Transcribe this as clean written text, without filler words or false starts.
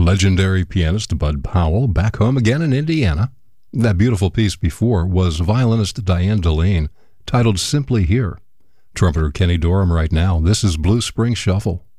Legendary pianist Bud Powell back home again in Indiana. That beautiful piece before was violinist Diane Delane, titled Simply Here. Trumpeter Kenny Dorham right now. This is Blue Spring Shuffle.